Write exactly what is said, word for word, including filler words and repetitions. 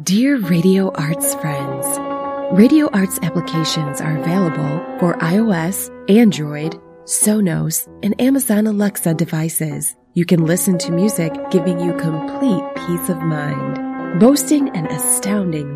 Dear Radio Arts friends, Radio Arts applications are available for iOS, Android, Sonos, and Amazon Alexa devices. You can listen to music giving you complete peace of mind, boasting an astounding